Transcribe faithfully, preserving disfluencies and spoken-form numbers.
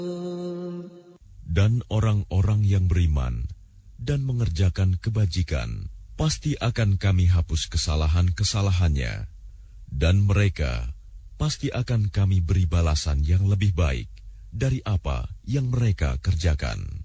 Dan orang-orang yang beriman dan mengerjakan kebajikan, pasti akan kami hapus kesalahan-kesalahannya, dan mereka pasti akan kami beri balasan yang lebih baik dari apa yang mereka kerjakan.